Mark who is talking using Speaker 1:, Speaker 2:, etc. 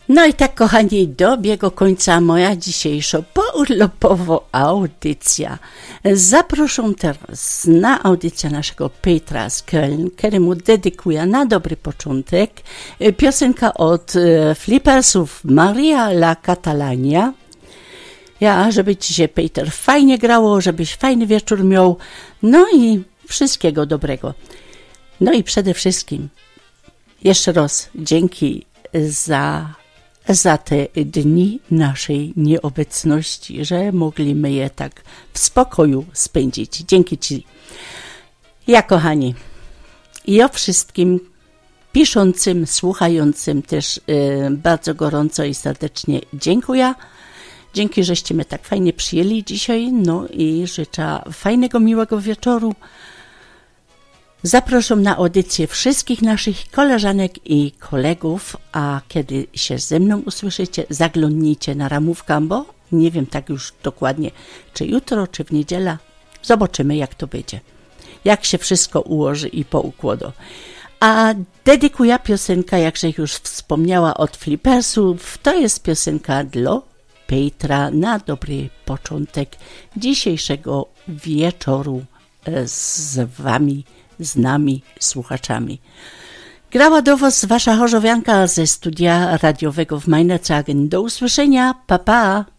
Speaker 1: No i tak, kochani, dobiegł końca moja dzisiejsza pourlopowa audycja. Zaproszę teraz na audycję naszego Petra z Köln, któremu dedykuję na dobry początek piosenka od Flippersów Maria la Catalania. Ja, żeby ci się, Peter, fajnie grało, żebyś fajny wieczór miał, no i wszystkiego dobrego. No i przede wszystkim jeszcze raz dzięki za te dni naszej nieobecności, że mogliśmy je tak w spokoju spędzić. Dzięki ci. Ja, kochani, i o wszystkim piszącym, słuchającym też bardzo gorąco i serdecznie dziękuję. Dzięki, żeście mnie tak fajnie przyjęli dzisiaj, no i życzę fajnego, miłego wieczoru. Zapraszam na audycję wszystkich naszych koleżanek i kolegów, a kiedy się ze mną usłyszycie, zaglądnijcie na ramówkę, bo nie wiem tak już dokładnie, czy jutro, czy w niedzielę. Zobaczymy, jak to będzie. Jak się wszystko ułoży i poukłada. A dedykuję piosenkę, jakże już wspomniała, od Flippersów. To jest piosenka dla Petra na dobry początek dzisiejszego wieczoru z wami, z nami, słuchaczami. Grała do was wasza chorzowianka ze studia radiowego w Meinerzagen. Do usłyszenia, pa pa!